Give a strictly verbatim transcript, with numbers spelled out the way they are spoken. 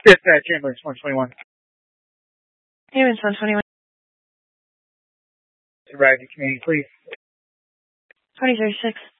Dispatch, ambulance one twenty-one. Ambulance one twenty-one. Arrive at community, please. twenty thirty-six.